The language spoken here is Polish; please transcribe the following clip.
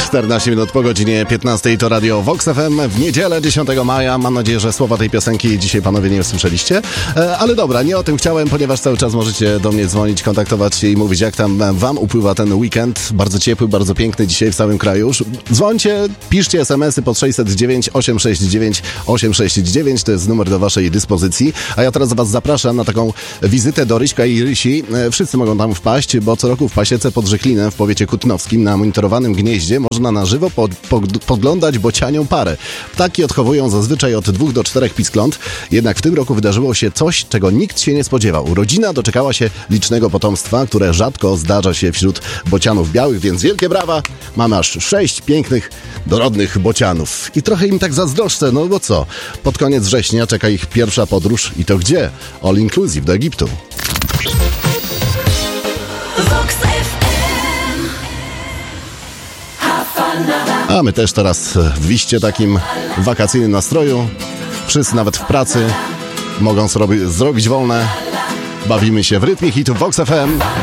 14 minut po godzinie 15 to Radio Vox FM w niedzielę 10 maja. Mam nadzieję, że słowa tej piosenki dzisiaj panowie nie usłyszeliście. Ale dobra, nie o tym chciałem, ponieważ cały czas możecie do mnie dzwonić, kontaktować się i mówić, jak tam wam upływa ten weekend. Bardzo ciepły, bardzo piękny dzisiaj w całym kraju. Dzwońcie, piszcie SMS-y pod 609 869 869. To jest numer do waszej dyspozycji. A ja teraz was zapraszam na taką wizytę do Ryśka i Rysi. Wszyscy mogą tam wpaść, bo co roku w Pasiece pod Żechlinem w powiecie kutnowskim na monitorowanym gnieździe można na żywo podglądać bocianią parę. Ptaki odchowują zazwyczaj od 2 do 4 piskląt, jednak w tym roku wydarzyło się coś, czego nikt się nie spodziewał. Rodzina doczekała się licznego potomstwa, które rzadko zdarza się wśród bocianów białych, więc wielkie brawa. Mamy aż 6 pięknych, dorodnych bocianów. I trochę im tak zazdroszczę, no bo co? Pod koniec września czeka ich pierwsza podróż i to gdzie? All inclusive do Egiptu. A my też teraz w liście takim wakacyjnym nastroju. Wszyscy nawet w pracy mogą sobie zrobić wolne. Bawimy się w rytmie hitów Vox FM.